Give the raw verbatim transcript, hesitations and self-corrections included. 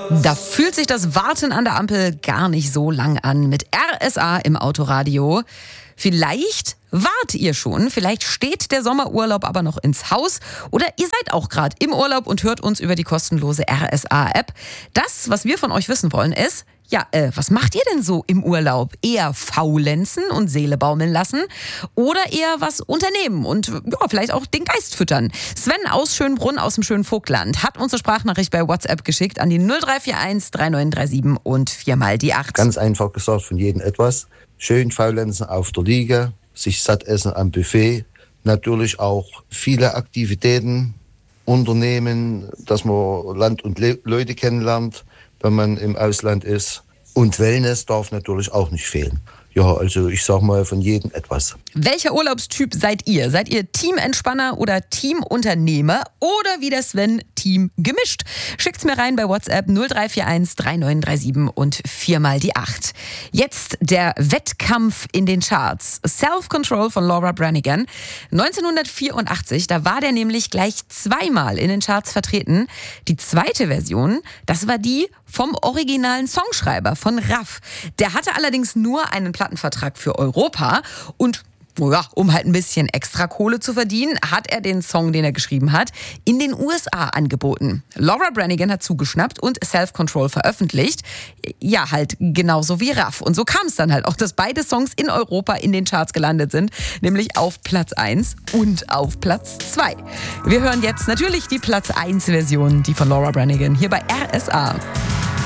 Da fühlt sich das Warten an der Ampel gar nicht so lang an mit R S A im Autoradio. Vielleicht wart ihr schon, vielleicht steht der Sommerurlaub aber noch ins Haus oder ihr seid auch gerade im Urlaub und hört uns über die kostenlose R S A-App. Das, was wir von euch wissen wollen, ist, ja, äh, was macht ihr denn so im Urlaub? Eher faulenzen und Seele baumeln lassen oder eher was unternehmen und ja, vielleicht auch den Geist füttern? Sven aus Schönbrunn aus dem schönen Vogtland hat uns eine Sprachnachricht bei WhatsApp geschickt an die null drei vier eins drei neun drei sieben und viermal die acht. Ganz einfach gesagt, von jedem etwas. Schön faulenzen auf der Liege, sich satt essen am Buffet. Natürlich auch viele Aktivitäten unternehmen, dass man Land und Le- Leute kennenlernt, wenn man im Ausland ist. Und Wellness darf natürlich auch nicht fehlen. Ja, also ich sag mal, von jedem etwas. Welcher Urlaubstyp seid ihr? Seid ihr Teamentspanner oder Teamunternehmer oder wie der Sven Team gemischt? Schickt's mir rein bei WhatsApp null drei vier eins drei neun drei sieben und viermal die acht. Jetzt der Wettkampf in den Charts. Self-Control von Laura Branigan. neunzehnhundertvierundachtzig, da war der nämlich gleich zweimal in den Charts vertreten. Die zweite Version, das war die vom originalen Songschreiber, von Raff. Der hatte allerdings nur einen Plattenvertrag für Europa und ja, um halt ein bisschen extra Kohle zu verdienen, hat er den Song, den er geschrieben hat, in den U S A angeboten. Laura Branigan hat zugeschnappt und Self-Control veröffentlicht. Ja, halt genauso wie Raff. Und so kam es dann halt auch, dass beide Songs in Europa in den Charts gelandet sind, nämlich auf Platz eins und auf Platz zwei. Wir hören jetzt natürlich die Platz eins Version, die von Laura Branigan, hier bei R S A.